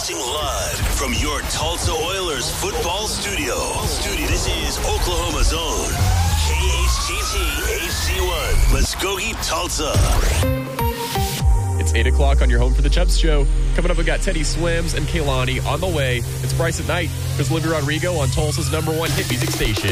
Broadcasting live from your Tulsa Oilers football studio. This is Oklahoma's own KHTT HD1, Muskogee, Tulsa. It's 8 o'clock on your Home for the Chubbs show. Coming up, we got Teddy Swims and Kaylani on the way. It's Bryce at Night. There's Olivia Rodrigo on Tulsa's #1 hit music station.